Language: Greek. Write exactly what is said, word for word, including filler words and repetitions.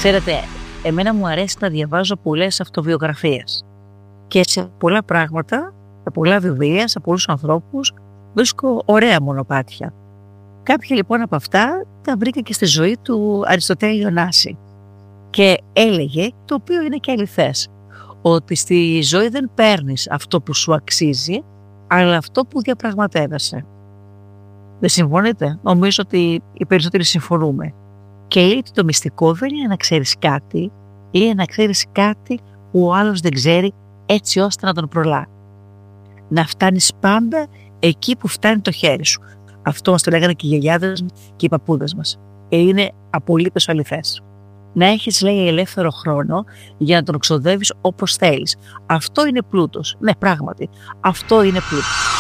Ξέρετε, εμένα μου αρέσει να διαβάζω πολλές αυτοβιογραφίες και σε πολλά πράγματα, σε πολλά βιβλία, σε πολλούς ανθρώπους βρίσκω ωραία μονοπάτια. Κάποια λοιπόν από αυτά τα βρήκα και στη ζωή του Αριστοτέλη Ωνάση και έλεγε, το οποίο είναι και αληθές, ότι στη ζωή δεν παίρνεις αυτό που σου αξίζει, αλλά αυτό που διαπραγματεύεσαι. Δεν συμφωνείτε? Νομίζω ότι οι περισσότεροι συμφωνούμε. Και λέει ότι το μυστικό δεν είναι να ξέρεις κάτι, είναι να ξέρεις κάτι που ο άλλος δεν ξέρει, έτσι ώστε να τον προλάβει. Να φτάνεις πάντα εκεί που φτάνει το χέρι σου. Αυτό μας το λέγανε και οι γιαγιάδες και οι παππούδες μας. Και είναι απολύτως αληθές. Να έχεις, λέει, ελεύθερο χρόνο για να τον ξοδεύεις όπως θέλεις. Αυτό είναι πλούτος. Ναι, πράγματι, αυτό είναι πλούτος.